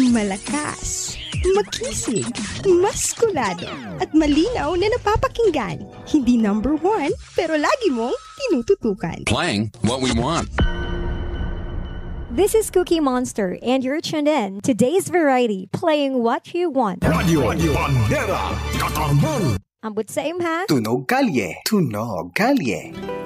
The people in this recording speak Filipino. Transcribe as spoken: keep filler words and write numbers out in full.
Malakas, makisig, maskulado, at malinaw na napapakinggan. Hindi number one, pero lagi mong tinututukan. Playing what we want. This is Cookie Monster, and you're tuned in to Today's Variety, playing what you want. Radio, Radio Bandera, Katarman. Ambot sa imha. Tunog Kalye, Tunog Kalye.